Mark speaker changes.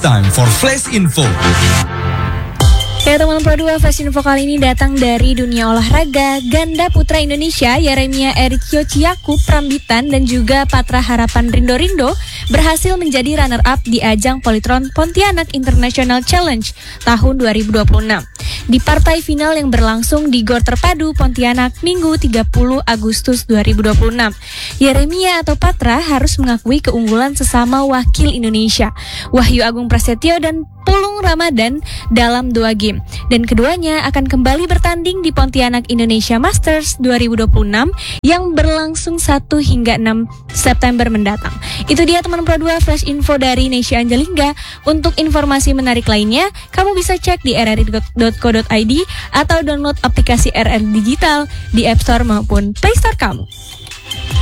Speaker 1: time for Flash Info.
Speaker 2: Ya teman Pro 2, Flash Info kali ini datang dari dunia olahraga. Ganda putra Indonesia Yeremia Erikio Ciyaku Prambitan dan juga Patra Harapan Rindo berhasil menjadi runner-up di ajang Polytron Pontianak International Challenge tahun 2026. Di partai final yang berlangsung di Gor Terpadu Pontianak Minggu 30 Agustus 2026. Yeremia atau Patra harus mengakui keunggulan sesama wakil Indonesia, Wahyu Agung Prasetyo dan Pulung Ramadan dalam 2 game. Dan keduanya akan kembali bertanding di Pontianak Indonesia Masters 2026 yang berlangsung 1 hingga 6 September mendatang. Itu dia teman Pro 2 Flash Info dari Nesya Anjalingga. Untuk informasi menarik lainnya, kamu bisa cek di rri.co.id atau download aplikasi RRI Digital di App Store maupun Play Store kamu.